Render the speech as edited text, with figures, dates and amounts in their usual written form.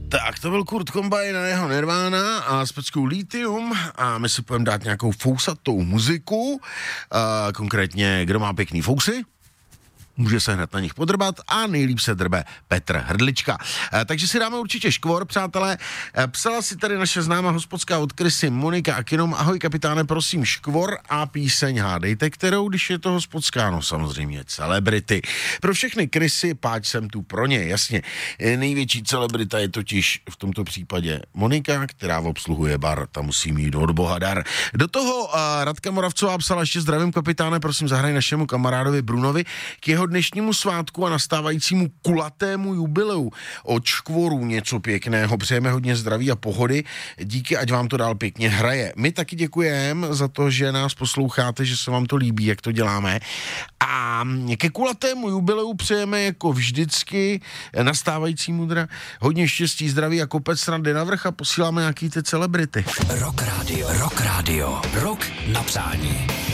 Tak to byl Kurt Cobain a jeho Nirvana a s peckou Lithium a my si půjdeme dát nějakou fousatou muziku, konkrétně kdo má pěkný fousy, může se hned na nich podrbat a nejlíp se drbe Petr Hrdlička. Takže si dáme určitě škvor, přátelé. Psala si tady naše známá hospodská od Krysy Monika Akinom. Ahoj kapitáne, prosím škvor a píseň hádejte, kterou, když je to hospodská, no samozřejmě celebrity. Pro všechny Krysy, páč jsem tu pro ně, jasně. Největší celebrita je totiž v tomto případě Monika, která obsluhuje bar, ta musí mít od boha dar. Do toho Radka Moravcová psala ještě zdravím kapitáne, prosím zahraj našemu kamarádovi Brunovi k jeho dnešnímu svátku a nastávajícímu kulatému jubileu od škvorů něco pěkného. Přejeme hodně zdraví a pohody. Díky, ať vám to dál pěkně hraje. My taky děkujeme za to, že nás posloucháte, že se vám to líbí, jak to děláme. A ke kulatému jubileu přejeme jako vždycky nastávajícímu hodně štěstí, zdraví a kopec rady na vrch a posíláme nějaký ty celebrity. Rock Radio. Rock na přání.